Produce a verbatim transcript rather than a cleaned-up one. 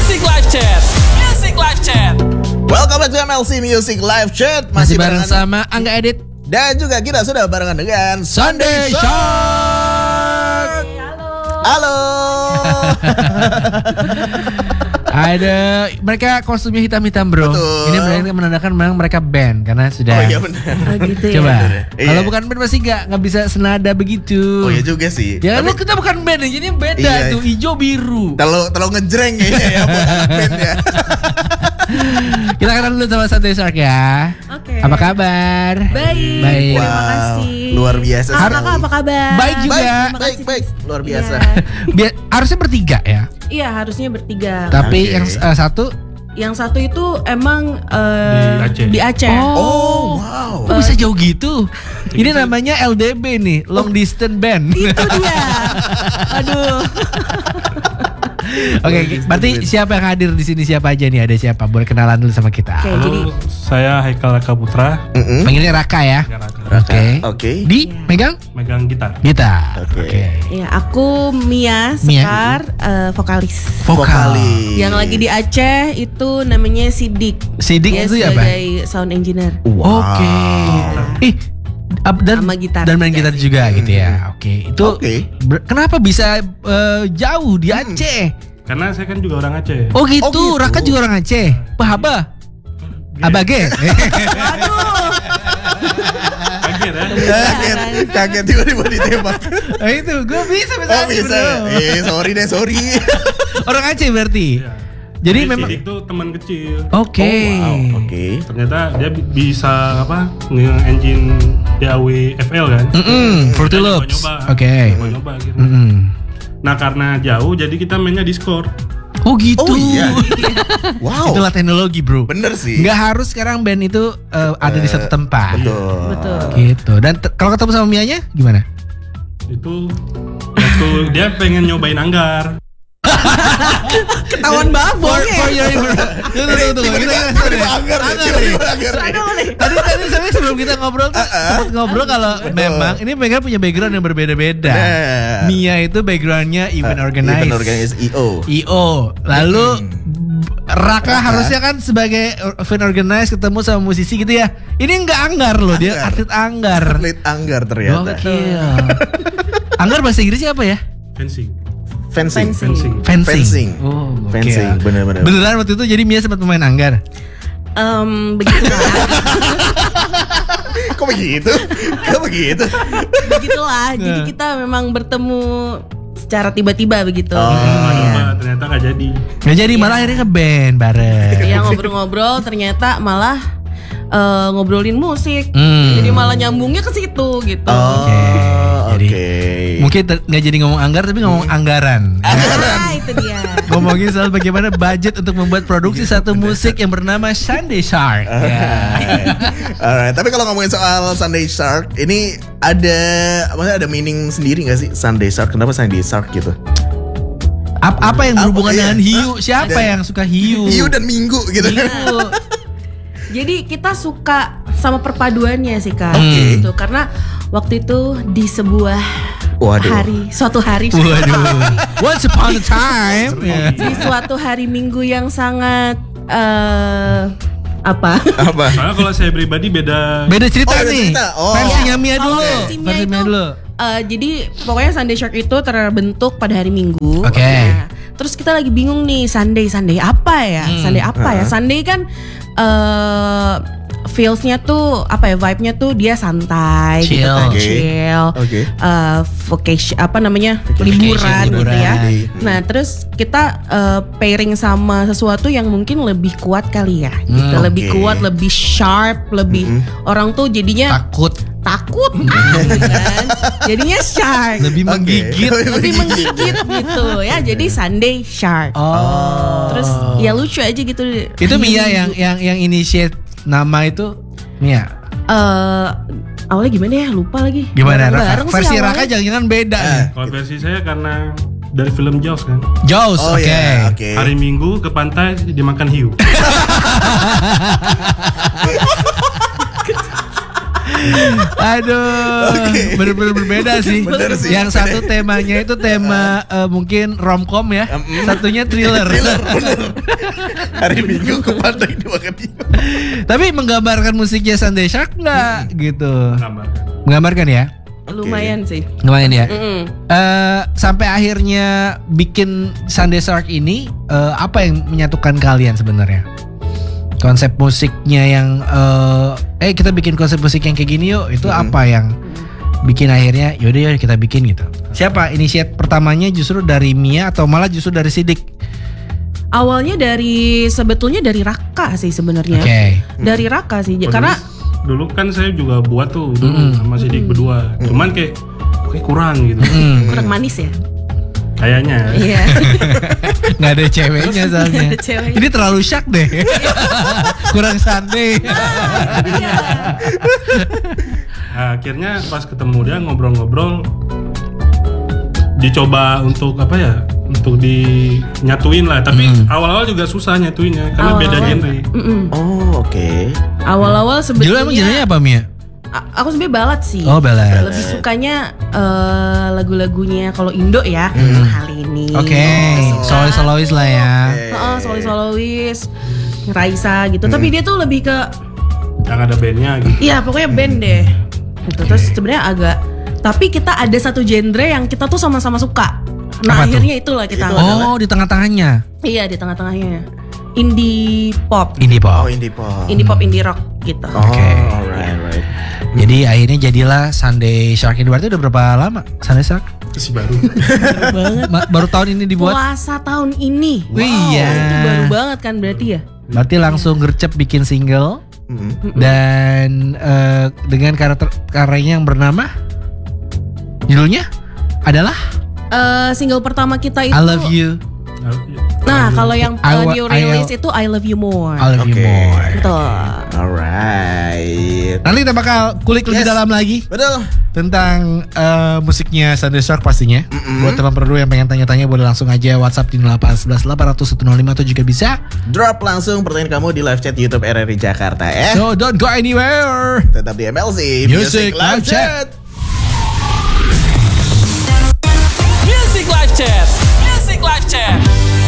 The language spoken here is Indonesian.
Music Live Chat. Music Live Chat. Welcome back to M L C Music Live Chat. Masih, Masih bareng sama Angga Edit. Dan juga kita sudah barengan dengan Sunday Shark. Halo. Halo. Ada mereka kostumnya hitam-hitam bro. Betul. Ini berarti menandakan memang mereka band karena sudah. Oh iya benar. Oh gitu ya. Coba. Iya. Kalau bukan band pasti nggak nggak bisa senada begitu. Oh iya juga sih. Ya Tapi lu kita bukan band, jadi beda iya. tuh hijau biru. Terlalu terlalu ngejreng kayaknya ya buat anak band ya. Kita kenal dulu sama Sunday Shark ya. Oke. Apa kabar? Baik. Baik. Terima Wow, kasih. luar biasa Ah, sekali. kakak apa kabar? Baik juga. Baik, Terima baik, kasih. baik. Luar biasa. Iya. Bia- harusnya bertiga ya. Iya, harusnya bertiga. Tapi Oke. yang uh, satu Yang satu itu emang eh, Di Aceh. Di Aceh. Oh, wow. kok bisa jauh gitu? Ini namanya L D B nih, long distance band. Itu dia. Aduh. Oke, berarti siapa yang hadir di sini, siapa aja nih? Ada siapa? Boleh kenalan dulu sama kita. Oke, Halo, jadi saya Haikal Raka Putra. Mm-mm. Panggilnya Raka ya. Oke. Oke. Di megang Megang gitar. gitar. Oke. Oke. ya aku Mia Mia. Sekar, eh, vokalis. Vokalis. Yang lagi di Aceh itu namanya Sidik. Sidik Dia itu ya, Pak? sebagai sound engineer. Wow. Oke. Ih, ap- dan Sama gitar dan main juga gitar sih. juga gitu ya. Oke. Itu Oke. ber- kenapa bisa eh, jauh di Aceh? Karena saya kan juga orang Aceh. Oh gitu, Oh, gitu. Raka juga orang Aceh. Bahaba. Abage. Waduh. Kaget ya. Kaget, kaget tiba-tiba ditembak. Nah itu, gue bisa bisa. Oh bisa ya? Eh sorry deh, sorry. Orang Aceh berarti. Iya. Jadi memang. Sidik tuh teman kecil. Oke. Oh, wow, oke. Ternyata dia bi- bisa apa? Nge-engine D A W F L kan. Mm-mm, Fruity Kita Loops. nyoba-nyoba. Oke. Nyoba-nyoba gitu. Mm-mm. Nah karena jauh jadi kita mainnya Discord. Oh gitu. Oh iya. Wow. Itulah teknologi bro. Bener sih. Nggak harus sekarang band itu uh, ada di satu tempat. Betul. Betul. Gitu. Dan t- kalau ketemu sama Mianya gimana? Itu waktu dia pengen nyobain Anggar. Ketahuan banget For, bohongnya. for your information. Tunggu, tunggu, tunggu. Kita Tiba-tiba kita- tiba-tiba anggar nih, tiba-tiba anggar nih. Tadi tadi sampai sebelum kita ngobrol tuh sempat ngobrol kalau memang ini mereka punya background yang berbeda-beda. Nah. Mia itu backgroundnya event Uh, organize. Event organize I O. I O. Lalu Raka Raka. harusnya kan sebagai event organize ketemu sama musisi gitu ya. Ini enggak Anggar loh, dia Anggar. atlet Anggar. Atlet Anggar ternyata. Gokil. Anggar bahasa Inggrisnya apa ya? Fencing. Fencing. Fencing. Fencing. Fencing. Oh, gokil. Fencing, bener-bener. Beneran waktu itu jadi Mia sempat pemain Anggar. Em, begitulah. Kok begitu? Kok begitu? Begitulah. Jadi kita memang bertemu secara tiba-tiba begitu. Oh. Nyoba-nyoba ternyata nggak jadi. Nggak jadi malah akhirnya nge-band bareng. Ya ngobrol-ngobrol ternyata malah eh, ngobrolin musik. Hmm. Jadi malah nyambungnya ke situ gitu. Oh, Oke. oke. Jadi, Mungkin ter- nggak jadi ngomong anggar tapi ngomong anggaran. Ah, itu dia. Ngomongin soal bagaimana budget untuk membuat produksi satu musik yang bernama Sunday Shark. Ya. Alright. Alright. Tapi kalau ngomongin soal Sunday Shark, ini ada, maksudnya ada meaning sendiri nggak sih Sunday Shark? Kenapa Sunday Shark gitu? Ap- apa yang berhubungan Apa, iya? dengan hiu? Siapa Dan- yang suka hiu? Hiu dan Minggu gitu. Hiu. Jadi kita suka sama perpaduannya sih Kak. Oke. Gitu. Karena waktu itu di sebuah Waduh. hari, suatu hari Waduh. Once upon a time. Ya. di suatu hari Minggu yang sangat eh apa? Apa? Soalnya kalau saya pribadi beda. Beda cerita Oh, beda nih. cerita. Oh. Versinya Mia Kalau dulu. versi Mia Versi itu, Mia dulu. eh, jadi pokoknya Sunday Shark itu terbentuk pada hari Minggu. Oke. Nah, terus kita lagi bingung nih Sunday Sunday apa ya? Hmm. Sunday apa ya? Sunday kan eh feelsnya tuh apa ya, vibe-nya tuh dia santai Chill. gitu kan, Oke. chill, Oke. eh, vacation apa namanya, Vacation, liburan gitu liburan. ya. Hmm. Nah terus kita eh, pairing sama sesuatu yang mungkin lebih kuat kali ya, gitu. Hmm, lebih oke. kuat, lebih sharp, lebih orang tuh jadinya Takut. takut, gitu kan. Jadinya shark, Lebih Oke. menggigit. lebih menggigit gitu ya. Jadi Sunday Shark. Oh. Terus ya lucu aja gitu. Itu Mia yang yang yang initiate nama itu Mia. Eh awalnya gimana ya? Lupa lagi. Gimana Raka? Bareng-bareng sih Versi awalnya. Raka jangan-jangan beda nih. Kalau versi saya karena dari film Jaws kan. Jaws, Oh oke. ya, oke. Hari Minggu ke pantai dimakan hiu. Aduh, Oke. bener-bener berbeda sih. Bener sih. Yang satu temanya itu tema eh, mungkin romcom ya, Mm. satunya thriller. Thriller bener. Hari Minggu ke pantai di Wakati. Tapi menggambarkan musiknya Sunday Shark nggak gitu? Gambarkan. Menggambarkan ya? Lumayan sih. Lumayan ya. Mm-mm. Eh, sampai akhirnya bikin Sunday Shark ini eh, apa yang menyatukan kalian sebenarnya? Konsep musiknya yang eh, eh kita bikin konsep musik yang kayak gini yuk, itu Hmm. apa yang bikin akhirnya yaudah yaudah kita bikin gitu. Siapa inisiat pertamanya, justru dari Mia atau malah justru dari Sidik? Awalnya dari sebetulnya dari Raka sih sebenarnya. Oke. Dari Raka sih, Oh, karena dulu, dulu kan saya juga buat tuh dulu Mm-mm. sama Sidik berdua. Cuman kayak kayak kurang gitu. Hmm. kurang manis ya. Kayaknya. Iya. Nggak ada ceweknya soalnya. Nggak ada ceweknya. Ini terlalu syak deh. Kurang Sunday. Iya. Nah, akhirnya pas ketemu dia ngobrol-ngobrol, dicoba untuk apa ya? Untuk dinyatuin lah. Tapi Mm. awal-awal juga susah nyatuinnya karena beda Awal-awal. genre. Mm-mm. Oh, oke. Awal-awal Judul emang judulnya sebetulnya apa Mia? a- aku sebenarnya balad sih. Oh, ballad. Lebih sukanya eh, lagu-lagunya kalau Indo ya, hal ini. Oke, solois solois lah ya. Heeh, solois solois, Raisa gitu. Tapi dia tuh lebih ke, Yang ada bandnya gitu. iya pokoknya band deh. Gitu. Terus sebenarnya agak, tapi kita ada satu genre yang kita tuh sama-sama suka. Nah Apa tuh? akhirnya itulah kita. Itu Oh, di tengah-tengahnya. Iya di tengah-tengahnya. Indie pop, Indie Oh, pop. indie pop. indie pop, indie rock gitu. Oh, Oke. alright, alright. Jadi akhirnya jadilah Sunday Shark ini. Berarti udah berapa lama Sunday Shark? Itu sih baru. Ma- baru tahun ini dibuat. Puasa tahun ini. Wih, iya. Itu baru banget kan berarti ya. Berarti langsung gercep bikin single Mm. dan eh, dengan karakter karyanya yang bernama judulnya adalah Eh, single pertama kita itu. I Love You. Nah kalau yang I uh, wa- new I- release itu I Love You More. I Love You Oke. More. Betul. Alright. Nanti kita bakal kulik lebih Yes. dalam lagi Betul. tentang eh, musiknya Sunday Shark pastinya. Buat teman perlu yang pengen tanya-tanya boleh langsung aja WhatsApp di nol delapan satu satu delapan nol nol nol lima atau juga bisa. Drop langsung pertanyaan kamu di live chat YouTube R R I Jakarta ya. So don't go anywhere. Tetap di M L C Music Live Chat. Music Live Chat. Music Live Chat.